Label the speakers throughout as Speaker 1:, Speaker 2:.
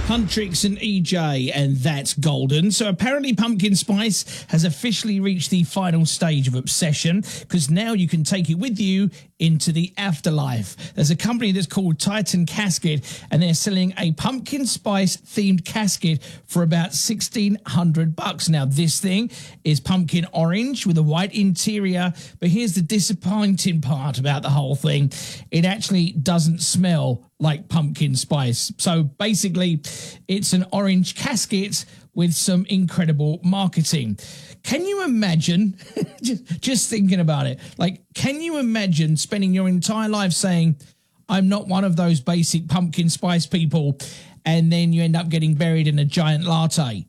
Speaker 1: Huntrix and EJ, and that's golden. So apparently Pumpkin Spice has officially reached the final stage of obsession, because now you can take it with you into the afterlife. There's a company that's called Titan Casket, and they're selling a Pumpkin Spice themed casket for about $1,600. Now, this thing is pumpkin orange with a white interior, but here's the disappointing part about the whole thing. It actually doesn't smell like pumpkin spice. So basically, it's an orange casket with some incredible marketing. Can you imagine, just thinking about it, like, can you imagine spending your entire life saying, I'm not one of those basic pumpkin spice people, and then you end up getting buried in a giant latte?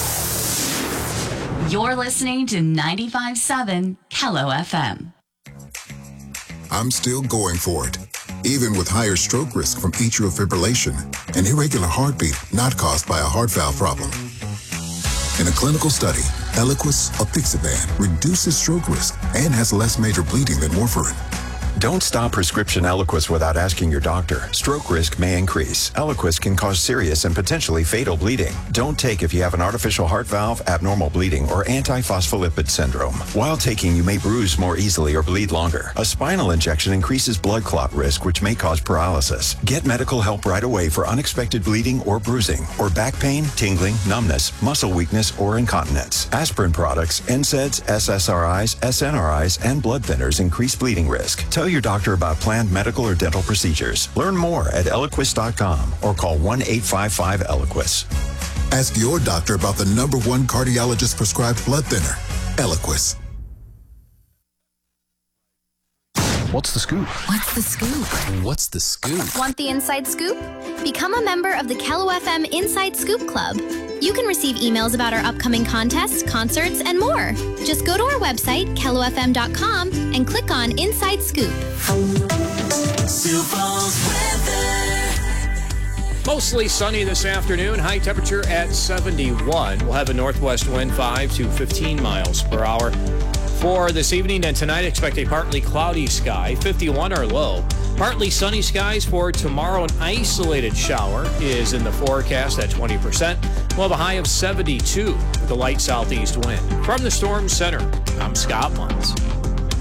Speaker 2: You're listening to 95.7 Kello FM.
Speaker 3: I'm still going for it, even with higher stroke risk from atrial fibrillation, an irregular heartbeat not caused by a heart valve problem. In a clinical study, Eliquis, apixaban, reduces stroke risk and has less major bleeding than warfarin.
Speaker 4: Don't stop prescription Eliquis without asking your doctor. Stroke risk may increase. Eliquis can cause serious and potentially fatal bleeding. Don't take if you have an artificial heart valve, abnormal bleeding, or antiphospholipid syndrome. While taking, you may bruise more easily or bleed longer. A spinal injection increases blood clot risk, which may cause paralysis. Get medical help right away for unexpected bleeding or bruising, or back pain, tingling, numbness, muscle weakness, or incontinence. Aspirin products, NSAIDs, SSRIs, SNRIs, and blood thinners increase bleeding risk. Tell your doctor about planned medical or dental procedures. Learn more at Eliquis.com or call 1-855-ELIQUIS.
Speaker 3: Ask your doctor about the #1 cardiologist prescribed blood thinner, Eliquis.
Speaker 5: What's the scoop?
Speaker 6: What's the scoop?
Speaker 5: What's the scoop?
Speaker 6: Want the inside scoop? Become a member of the Kello FM Inside Scoop Club. You can receive emails about our upcoming contests, concerts, and more. Just go to our website, kellofm.com, and click on Inside Scoop.
Speaker 7: Mostly sunny this afternoon. High temperature at 71. We'll have a northwest wind 5 to 15 miles per hour. For this evening and tonight, expect a partly cloudy sky, 51 or low. Partly sunny skies for tomorrow. An isolated shower is in the forecast at 20%. We'll have a high of 72 with a light southeast wind. From the Storm Center, I'm Scott Munz.